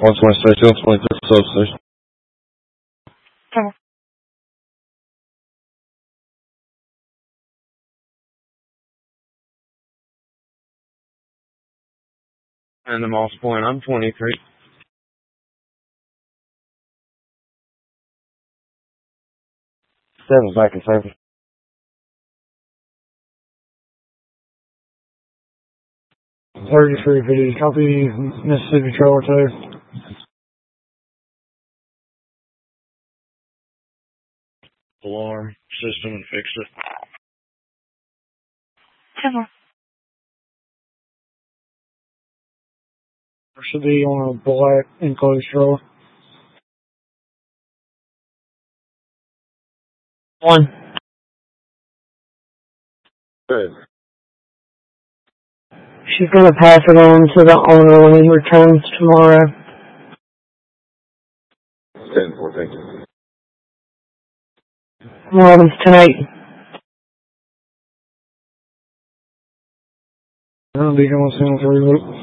126, 123 substation. And the Moss Point, I'm 23. 7 back in service. 33 PD, copy Mississippi Trailer 2. Alarm system and fix it. There should be on a black enclosed trailer. 1. Good. She's going to pass it on to the owner when he returns tomorrow. 10-4, thank you. 11's 10-8. Beacon 173 loop.